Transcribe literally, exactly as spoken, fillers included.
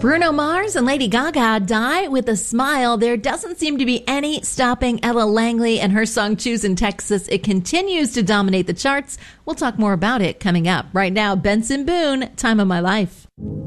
Bruno Mars and Lady Gaga die with a smile. There doesn't seem to be any stopping Ella Langley and her song Choosing Texas. It continues to dominate the charts. We'll talk more about it coming up. Right now, Benson Boone, Time of My Life.